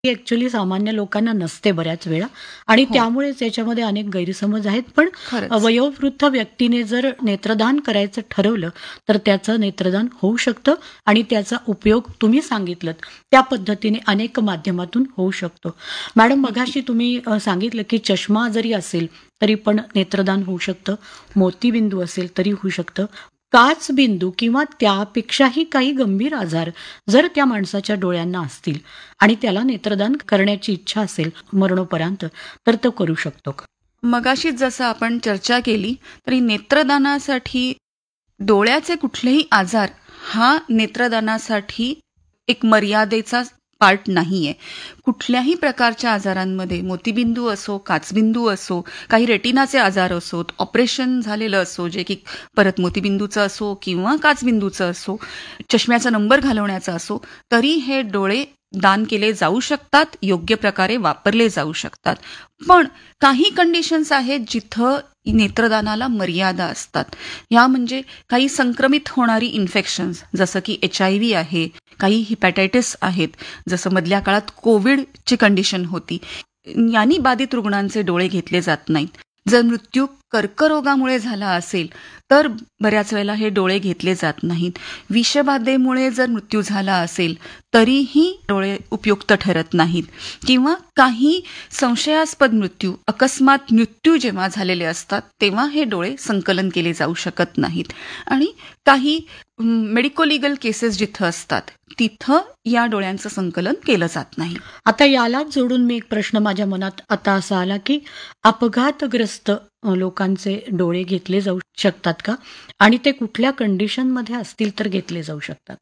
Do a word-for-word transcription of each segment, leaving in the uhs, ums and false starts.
Actually सामान्य लोकांना नसते बऱ्याच वेळा आणि हो. त्यामुळेच याच्यामध्ये अनेक गैरसमज आहेत. पण खरंच. वयोवृद्ध व्यक्तीने जर नेत्रदान करायचं ठरवलं तर त्याचं नेत्रदान होऊ शकतं आणि त्याचा उपयोग तुम्ही सांगितलं त्या पद्धतीने अनेक माध्यमातून होऊ शकतो. मॅडम, मघाशी तुम्ही अ, सांगितलं की चष्मा जरी असेल तरी पण नेत्रदान होऊ शकतं, मोतीबिंदू असेल तरी होऊ शकतं, काचबिंदू किंवा त्यापेक्षाही काही गंभीर आजार जर त्या माणसाच्या डोळ्यांना असतील आणि त्याला नेत्रदान करण्याची इच्छा असेल मरणोपरांत, तर तो करू शकतो का? मगाशीच जसं आपण चर्चा केली तरी नेत्रदानासाठी डोळ्याचे कुठलेही आजार हा नेत्रदानासाठी एक मर्यादेचा पार्ट नाहीये. कुठल्याही प्रकारच्या आजारांमध्ये मोतीबिंदू असो, काचबिंदू असो, काही रेटिनाचे आजार असोत, ऑपरेशन झालेलं असो जे की परत मोतीबिंदूचं असो किंवा काचबिंदूचं असो, चष्म्याचा नंबर घालवण्याचा असो, तरी हे डोळे दान केले जाऊ शकतात, योग्य प्रकारे वापरले जाऊ शकतात. पण काही कंडिशन्स आहेत जिथं नेत्रदानाला मर्यादा असतात. या म्हणजे काही संक्रमित होणारी इन्फेक्शन्स जसं की एच आय व्ही आहे, काही हिपॅटायटिस आहेत, जसं मधल्या काळात कोविडची कंडिशन होती. यांनी बाधित रुग्णांचे डोळे घेतले जात नाहीत. जर मृत्यू कर्करोगामुळे झाला असेल तर बऱ्याच वेळेला हे डोळे घेतले जात नाहीत. विषबाधेमुळे जर मृत्यू झाला असेल तरीही डोळे उपयुक्त ठरत नाहीत. किंवा काही संशयास्पद मृत्यू, अकस्मात मृत्यू जेव्हा झालेले असतात तेव्हा हे डोळे संकलन केले जाऊ शकत नाहीत. आणि काही मेडिको लिगल केसेस जिथं असतात तिथं या डोळ्यांचं संकलन केलं जात नाही. आता यालाच जोडून मी एक प्रश्न माझ्या मनात आता असा आला की अपघातग्रस्त अ, लोकांचे डोळे घेतले जाऊ शकतात का आणि ते कुठल्या कंडिशनमध्ये असतील तर घेतले जाऊ शकतात?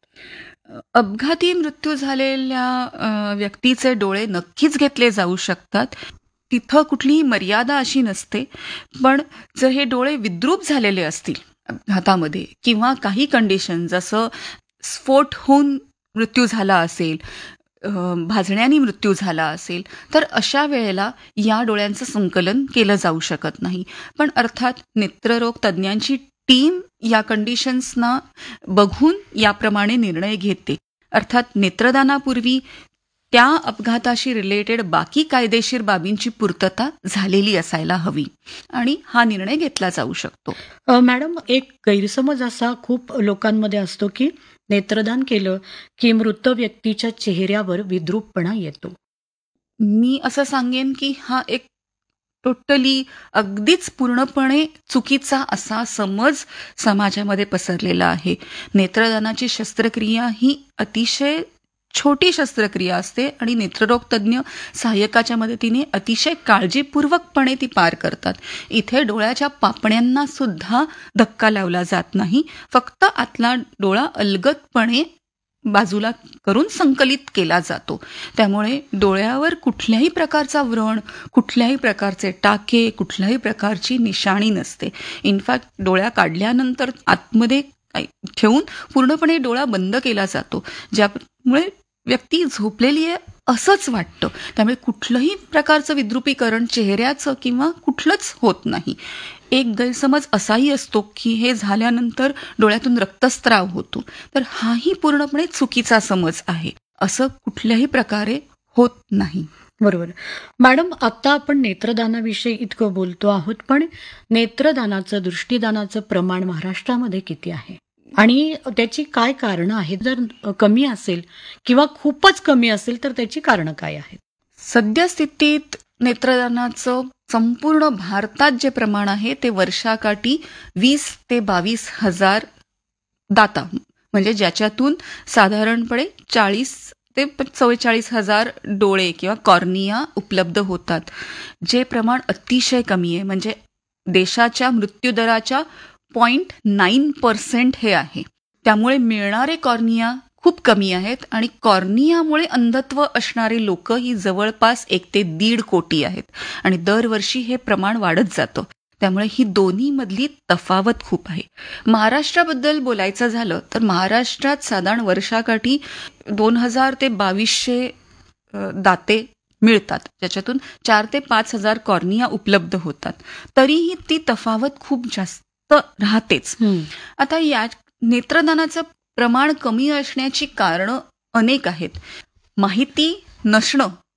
अपघाती मृत्यू झालेल्या अ, व्यक्तीचे डोळे नक्कीच घेतले जाऊ शकतात. तिथं कुठलीही मर्यादा अशी नसते. पण जर हे डोळे विद्रूप झालेले असतील अपघातामध्ये किंवा काही कंडिशन जसं स्फोट होऊन मृत्यू झाला असेल, अ, भाजण्याने मृत्यू झाला असेल, तर अशा वेळेला या डोळ्यांचं संकलन केलं जाऊ शकत नाही. पण अर्थात नेत्ररोग तज्ज्ञांची टीम या कंडिशन्सना बघून याप्रमाणे निर्णय घेते. अर्थात नेत्रदानापूर्वी त्या अपघाताशी रिलेटेड बाकी कायदेशीर बाबींची पूर्तता झालेली असायला हवी आणि हा निर्णय घेतला जाऊ शकतो. अ, मॅडम, एक गैरसमज असा खूप लोकांमध्ये असतो की नेत्रदान केलं की मृत व्यक्तीच्या चेहऱ्यावर विद्रूपपणा येतो. मी असं सांगेन की हा एक टोटली अगदीच पूर्णपणे चुकीचा असा समज समाजामध्ये पसरलेला आहे. नेत्रदानाची शस्त्रक्रिया ही अतिशय छोटी शस्त्रक्रिया असते आणि नेत्ररोग तज्ज्ञ सहाय्यकाच्या मदतीने अतिशय काळजीपूर्वकपणे ती पार करतात. इथे डोळ्याच्या पापण्यांना सुद्धा धक्का लावला जात नाही. फक्त आतला डोळा अलगदपणे बाजूला करून संकलित केला जातो. त्यामुळे डोळ्यावर कुठल्याही प्रकारचा व्रण, कुठल्याही प्रकारचे टाके, कुठल्याही प्रकारची निशाणी नसते. इनफॅक्ट डोळ्या काढल्यानंतर आतमध्ये ठेवून पूर्णपणे डोळा बंद केला जातो, ज्यामुळे व्यक्ती झोपलेली आहे असंच वाटतं. त्यामुळे कुठलंही प्रकारचं विद्रुपीकरण चेहऱ्याचं किंवा कुठलंच होत नाही. एक गैरसमज असाही असतो की हे झाल्यानंतर डोळ्यातून रक्तस्राव होतो, तर हाही पूर्णपणे चुकीचा समज आहे. असं कुठल्याही प्रकारे होत नाही. बरोबर. मॅडम, आता आपण नेत्रदानाविषयी इतकं बोलतो आहोत, पण नेत्रदानाचं, दृष्टीदानाचं प्रमाण महाराष्ट्रामध्ये किती आहे आणि त्याची काय कारणं आहेत? जर कमी असेल किंवा खूपच कमी असेल तर त्याची कारणं काय आहेत? सद्यस्थितीत नेत्रदानाचं संपूर्ण भारतात जे प्रमाण आहे ते वर्षाकाठी वीस ते बावीस हजार दाता, म्हणजे ज्याच्यातून साधारणपणे चाळीस ते चव्वेचाळीस हजार डोळे किंवा कॉर्निया उपलब्ध होतात. जे प्रमाण अतिशय कमी आहे. म्हणजे देशाच्या मृत्यूदराच्या पॉईंट नाईन पर्सेंट हे आहे. त्यामुळे मिळणारे कॉर्निया खूप कमी आहेत आणि कॉर्नियामुळे अंधत्व असणारे लोक ही जवळपास एक ते दीड कोटी आहेत आणि दरवर्षी हे प्रमाण वाढत जातं. त्यामुळे ही दोन्ही मधली तफावत खूप आहे. महाराष्ट्राबद्दल बोलायचं झालं तर महाराष्ट्रात साधारण वर्षाकाठी दोन हजार ते बावीसशे दाते मिळतात, ज्याच्यातून चार ते पाच हजार कॉर्निया उपलब्ध होतात. तरीही ती तफावत खूप जास्त राहतेच. आता या नेत्रदानाचं प्रमाण कमी असण्याची कारणं अनेक आहेत. माहिती नसणं